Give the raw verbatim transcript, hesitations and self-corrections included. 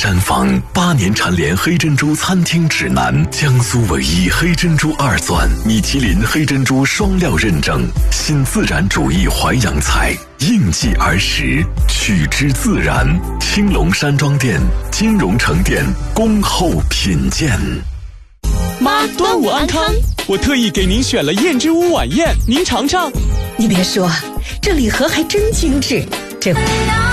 山坊，八年蝉联黑珍珠餐厅指南，江苏唯一黑珍珠二钻，米其林黑珍珠双料认证，新自然主义淮扬菜，应季而食，取之自然。青龙山庄店、金融城店恭候品鉴。 妈，端午安康！我特意给您选了燕之屋晚宴，您尝尝。 你别说，这礼盒还真精致，这